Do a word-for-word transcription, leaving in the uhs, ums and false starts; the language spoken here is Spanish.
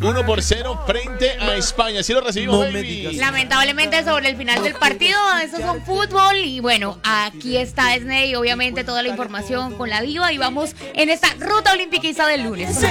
uno por cero frente a España. ¿Sí lo recibimos, No baby? me digas. Lamentablemente sobre el final del partido, esos son fútbol y bueno, aquí está Disney, obviamente toda la información con la diva y vamos en esta ruta olimpiquiza del lunes.